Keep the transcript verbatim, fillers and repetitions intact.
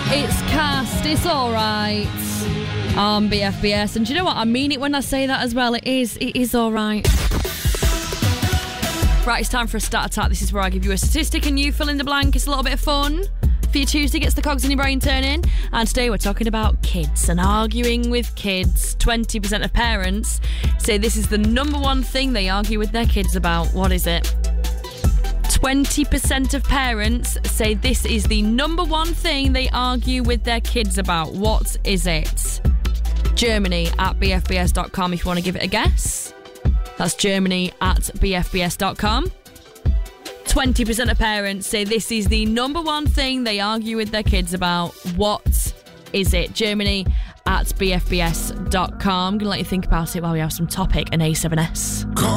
It's Cast, it's alright on B F B S. And do you know what? I mean it when I say that as well. It is, it is alright. Right, it's time for a start attack. This is where I give you a statistic and you fill in the blank. It's a little bit of fun for your Tuesday, gets the cogs in your brain turning. And today we're talking about kids and arguing with kids. twenty percent of parents say this is the number one thing they argue with their kids about. What is it? twenty percent of parents say this is the number one thing they argue with their kids about. What is it? Germany at b f b s dot com if you want to give it a guess. That's Germany at b f b s dot com. twenty percent of parents say this is the number one thing they argue with their kids about. What is it? Germany at b f b s dot com. I'm going to let you think about it while we have some Topic and A seven S. Call